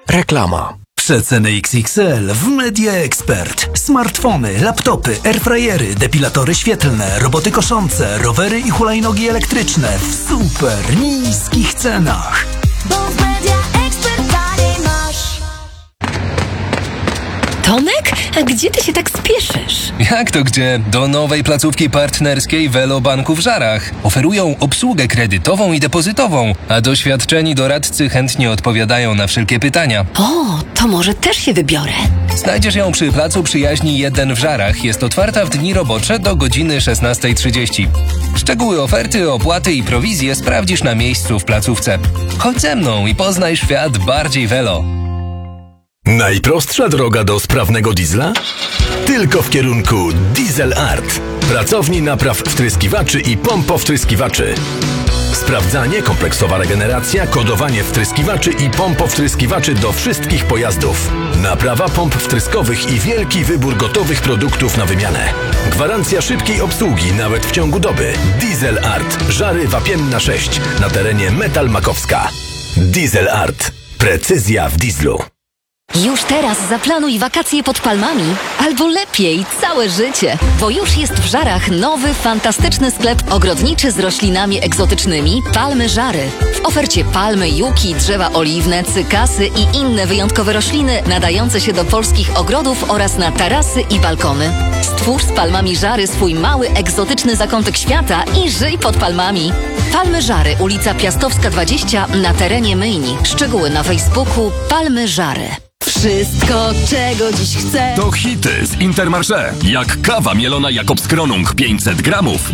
Reklama. Przeceny XXL w Media Expert. Smartfony, laptopy, airfryery, depilatory świetlne, roboty koszące, rowery i hulajnogi elektryczne w super niskich cenach. Bo w Media Expert taniej masz. Tomek? A gdzie ty się tak spieszysz? Jak to gdzie? Do nowej placówki partnerskiej Velo Banku w Żarach. Oferują obsługę kredytową i depozytową, a doświadczeni doradcy chętnie odpowiadają na wszelkie pytania. O, to może też się wybiorę. Znajdziesz ją przy Placu Przyjaźni 1 w Żarach. Jest otwarta w dni robocze do godziny 16:30. Szczegóły oferty, opłaty i prowizje sprawdzisz na miejscu w placówce. Chodź ze mną i poznaj świat bardziej Velo. Najprostsza droga do sprawnego diesla? Tylko w kierunku Diesel Art. Pracowni napraw wtryskiwaczy i pompowtryskiwaczy. Sprawdzanie, kompleksowa regeneracja, kodowanie wtryskiwaczy i pompowtryskiwaczy do wszystkich pojazdów. Naprawa pomp wtryskowych i wielki wybór gotowych produktów na wymianę. Gwarancja szybkiej obsługi nawet w ciągu doby. Diesel Art. Żary Wapienna 6 na terenie Metal Makowska. Diesel Art. Precyzja w dieslu. Już teraz zaplanuj wakacje pod palmami. Albo lepiej, całe życie. Bo już jest w Żarach nowy, fantastyczny sklep ogrodniczy z roślinami egzotycznymi Palmy Żary. W ofercie palmy, juki, drzewa oliwne, cykasy i inne wyjątkowe rośliny nadające się do polskich ogrodów oraz na tarasy i balkony. Stwórz z Palmami Żary swój mały, egzotyczny zakątek świata i żyj pod palmami. Palmy Żary, ulica Piastowska 20 na terenie Myjni. Szczegóły na Facebooku Palmy Żary. Wszystko, czego dziś chcę. To hity z Intermarché. Jak kawa mielona Jakobskronung 500 gramów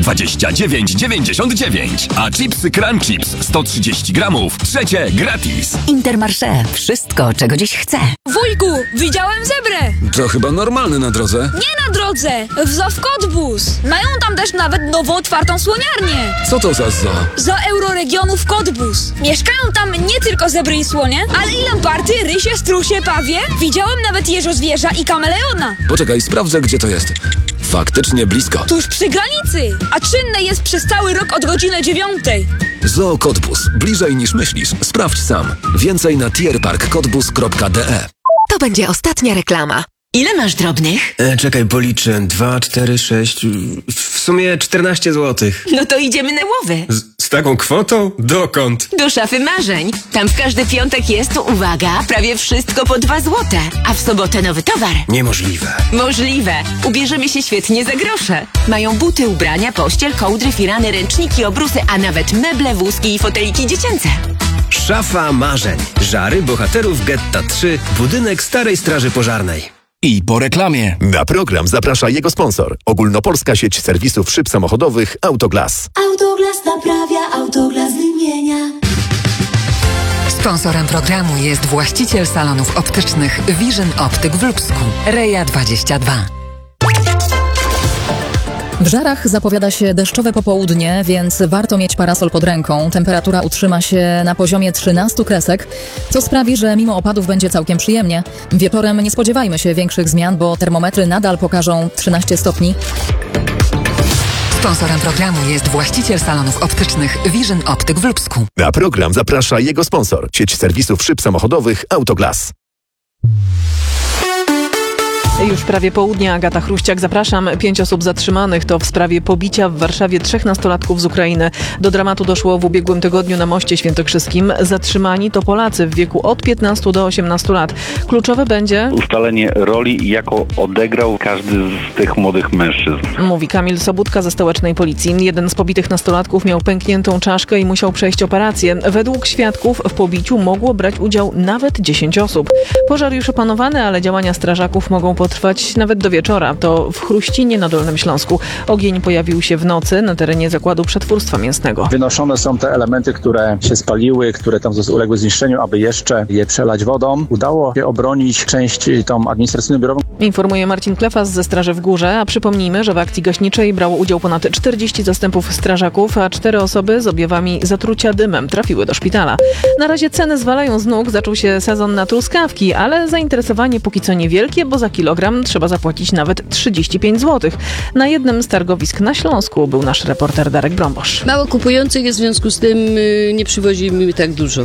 29,99. A chipsy Crunch Chips 130 gramów trzecie gratis. Intermarché. Wszystko, czego dziś chcę. Wujku, widziałem zebrę. To chyba normalne na drodze. Nie na drodze, w Zoo Kotbus. Mają tam też nawet nową otwartą słoniarnię. Co to za zoo? Zoo Euroregionów Kotbus. Mieszkają tam nie tylko zebry i słonie, ale i lamparty, rysie, strusie, pawie. Widziałem nawet jeżozwierza i kameleona. Poczekaj, sprawdzę, gdzie to jest. Faktycznie blisko. Tuż przy granicy, a czynne jest przez cały rok od godziny 9. Zoo Kotbus. Bliżej niż myślisz. Sprawdź sam. Więcej na tierparkkotbus.de. To będzie ostatnia reklama. Ile masz drobnych? Czekaj, policzę. 2, 4, 6... W sumie 14 zł. No to idziemy na łowy. Z taką kwotą? Dokąd? Do szafy marzeń. Tam w każdy piątek jest, uwaga, prawie wszystko po 2 złote. A w sobotę nowy towar. Niemożliwe. Możliwe. Ubierzemy się świetnie za grosze. Mają buty, ubrania, pościel, kołdry, firany, ręczniki, obrusy, a nawet meble, wózki i foteliki dziecięce. Szafa marzeń. Żary bohaterów Getta 3. Budynek Starej Straży Pożarnej. I po reklamie. Na program zaprasza jego sponsor. Ogólnopolska sieć serwisów szyb samochodowych Autoglas. Autoglas naprawia, Autoglas wymienia. Sponsorem programu jest właściciel salonów optycznych Vision Optyk w Lubsku. Reja 22. W Żarach zapowiada się deszczowe popołudnie, więc warto mieć parasol pod ręką. Temperatura utrzyma się na poziomie 13 kresek, co sprawi, że mimo opadów będzie całkiem przyjemnie. Wieczorem nie spodziewajmy się większych zmian, bo termometry nadal pokażą 13 stopni. Sponsorem programu jest właściciel salonów optycznych Vision Optyk w Lubsku. Na program zaprasza jego sponsor. Sieć serwisów szyb samochodowych Autoglas. Już prawie południe, Agata Chruściak, zapraszam. 5 osób zatrzymanych to w sprawie pobicia w Warszawie 3 nastolatków z Ukrainy. Do dramatu doszło w ubiegłym tygodniu na Moście Świętokrzyskim. Zatrzymani to Polacy w wieku od 15 do 18 lat. Kluczowe będzie ustalenie roli, jaką odegrał każdy z tych młodych mężczyzn. Mówi Kamil Sobudka ze stołecznej policji. Jeden z pobitych nastolatków miał pękniętą czaszkę i musiał przejść operację. Według świadków w pobiciu mogło brać udział nawet 10 osób. Pożar już opanowany, ale działania strażaków mogą potrwać nawet do wieczora. To w Chruścinie na Dolnym Śląsku. Ogień pojawił się w nocy na terenie zakładu przetwórstwa mięsnego. Wynoszone są te elementy, które się spaliły, które tam uległy zniszczeniu, aby jeszcze je przelać wodą. Udało się obronić część tą administracyjną biurową. Informuje Marcin Klefas ze Straży w Górze, a przypomnijmy, że w akcji gaśniczej brało udział ponad 40 zastępów strażaków, a 4 osoby z objawami zatrucia dymem trafiły do szpitala. Na razie ceny zwalają z nóg, zaczął się sezon na truskawki, ale zainteresowanie póki co niewielkie, bo za kilogram trzeba zapłacić nawet 35 zł. Na jednym z targowisk na Śląsku był nasz reporter Darek Brąbosz. Mało kupujących jest, w związku z tym nie przywozimy tak dużo.